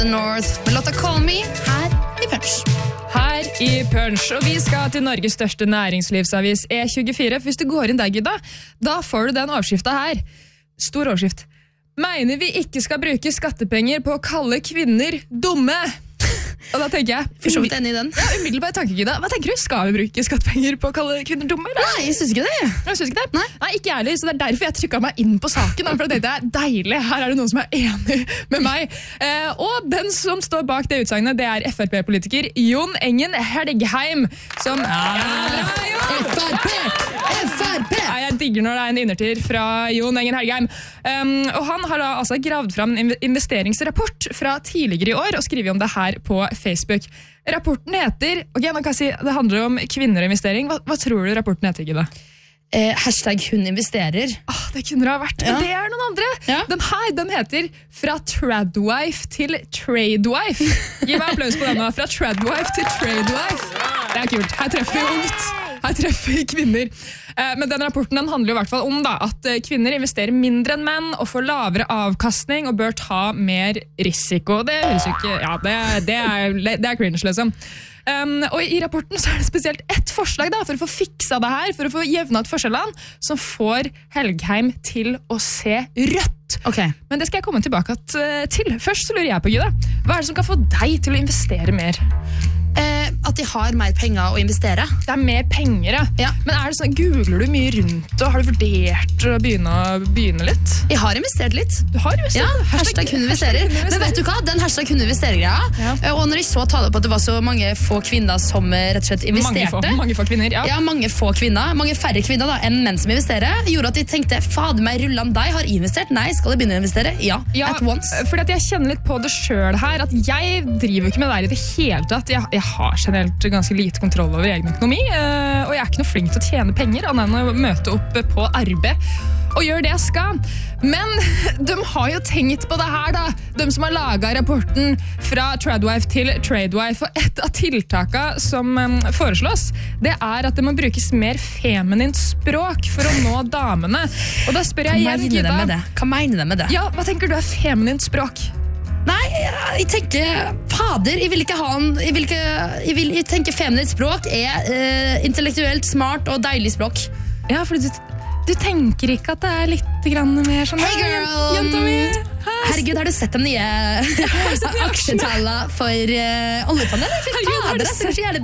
The North med låta Call Me her i Punch. Her i Punch, og vi skal til Norges største næringslivsavis E24. Hvis du går inn der, Gudda, da får du den overskriften her. Stor overskrift. Mener vi ikke skal bruke skattepenger på å kalle kvinner dumme? Og da tenker jeg... For så vidt enig i den. Ja, umiddelbart tanke, Gudda. Hva tenker du? Skal vi bruke skattepenger på å kalle kvinner dumme? Eller? Nei, jeg synes ikke det. Jeg synes ikke det. Nei, ikke ærlig, så det er derfor jeg trykket meg inn på saken. For jeg tenkte, det er deilig, her er det noen som er enig med meg. Og den som står bak det utsagnet, det er FrP-politiker Jon Engen Helgheim, som... FrP! Jeg digger når det er en innertier fra Jon Engen Helgheim. Og han har da altså gravd fram en investeringsrapport fra tidligere i år, og skriver om det her på Facebook. Rapporten heter, ok, nå kan jeg si, det handler om kvinner og investering. Hva tror du rapporten heter, Gida? Hashtag hun investerer. Det kunne det ha vært, men det er noen andre. Ja. Den heter Fra Tradwife til Tradewife. Gi meg applaus på denne. Fra Tradwife til Tradewife. Det er kult. Her treffer vi ungt. Her treffer vi kvinner. Men den rapporten den handler jo i hvert fall om at kvinner investerer mindre enn menn og får lavere avkastning og bør ta mer risiko. Det høres jo ikke... Ja, det er cringe, liksom. Og i rapporten så er det spesielt ett forslag for å få fiksa det her, for å få jevnet forskjellene, som får Helgheim til å se rødt. Okay. Men det skal jeg komme tilbake til. Først så lurer jeg på, Gida, hva er det som kan få deg til å investere mer? At de har mer penger å investere. Det er mer penger, ja. Men er det sånn, googler du mye rundt, og har du vurdert å begynne litt? Jeg har investert litt. Du har investert? Ja, hashtag hun investerer. Men vet du hva? Den hashtag hun investerer-greia, og når jeg så tallet på at det var så mange få kvinner som rett og slett investerte. Mange få kvinner, ja. Ja, mange få kvinner. Mange færre kvinner da, enn menn som investerer, gjorde at de tenkte, fader meg, rullan deg har investert? Nei, skal jeg begynne å investere? Ja, at once. Fordi at jeg kjenner litt på det selv her, at jeg driver ikke med det der i det hele tatt. Jeg har generelt ganske lite kontroll over egen økonomi, og jeg er ikke noe flink til å tjene penger, annet enn å møte opp på arbeid og gjøre det jeg skal. Men de har jo tenkt på det her da, de som har laget rapporten Fra Tradwife til Tradewife, og et av tiltakene som foreslås, det er at det må brukes mer feminint språk for å nå damene. Og da spør jeg igjen, Gida. Hva mener de med det? Ja, hva tenker du er feminint språk? Nei, jeg tenker, fader, jeg tenker feminint språk er intellektuelt smart og deilig språk. Ja, for du tenker ikke at det er litt grann mer sånn... Hey girl! Jenta mi! Herregud, har du sett de nye aksjetallene for oljefondet? Har du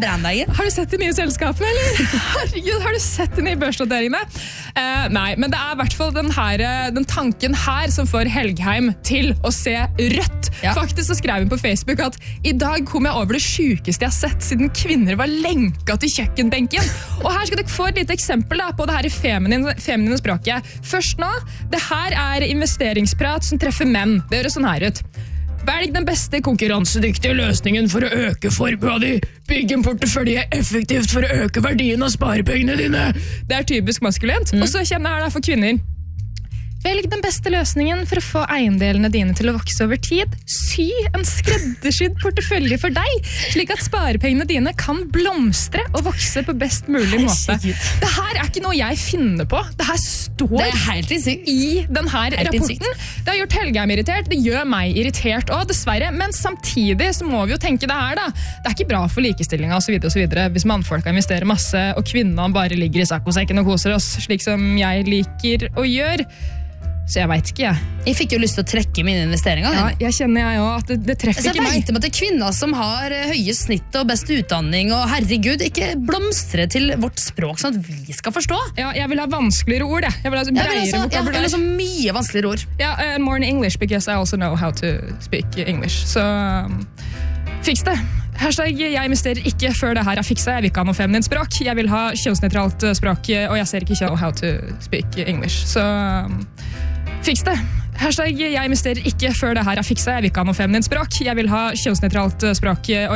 sett de nye selskapene, eller? Herregud, har du sett de nye børsnoteringene? Nei, men det er i hvert fall den tanken her som får Helgheim til å se rødt. Ja. Faktisk så skrev hun på Facebook at i dag kom jeg over det sykeste jeg har sett siden kvinner var lenket til kjøkkenbenken. Og her skal dere få et lite eksempel på det her i feminine språket. Først nå, det her er investeringsprat som treffer menn. Det høres sånn her ut. Velg den beste konkurransedyktige løsningen for å øke formua di. Bygg en portefølje effektivt for å øke verdien av sparepengene dine. Det er typisk maskulint. Og så kjenner jeg her for kvinner. Velg den beste løsningen for å få eiendelene dine til å vokse over tid. Sy en skreddersydd portefølje for deg, slik at sparepengene dine kan blomstre og vokse på best mulig måte. Det her er ikke noe jeg finner på. Det her står i denne rapporten. Det har gjort Helgheim irritert, det gjør meg irritert også, dessverre. Men samtidig så må vi jo tenke det her da. Det er ikke bra for likestillingen og så videre, hvis mannfolka investerer masse, og kvinnene bare ligger i sakkosekken og koser oss, slik som jeg liker å gjøre. Så jeg vet ikke, jeg. Jeg fikk jo lyst til å trekke mine investeringer. Ja, jeg kjenner jeg også at det treffer ikke meg. Jeg vet om at det er kvinner som har høye snitt og best utdanning, og herregud, ikke blomstre til vårt språk, sånn at vi skal forstå. Ja, jeg vil ha vanskeligere ord, jeg. Jeg vil ha bredere vokabulær. Jeg vil ha mye vanskeligere ord. Ja, more in English, because I also know how to speak English. Så fiks det. Hashtag jeg investerer ikke før det her er fiksa. Jeg vil ikke ha noe feminint språk. Jeg vil ha kjønnsnøytralt språk, og jeg ser ikke how to speak English. Så fiks det. Hashtag jeg investerer ikke før det her er fiksa. Jeg vil ikke ha noe feminint språk. Jeg vil ha kjønnsnøytralt språk, og